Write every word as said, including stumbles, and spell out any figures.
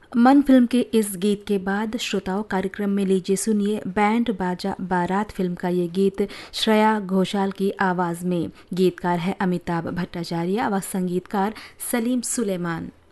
मन फिल्म के इस गीत के बाद श्रोताओं कार्यक्रम में लीजिए सुनिए बैंड बाजा बारात फिल्म का ये गीत श्रेया घोषाल की आवाज में। गीतकार है अमिताभ भट्टाचार्य व संगीतकार सलीम सुलेमान।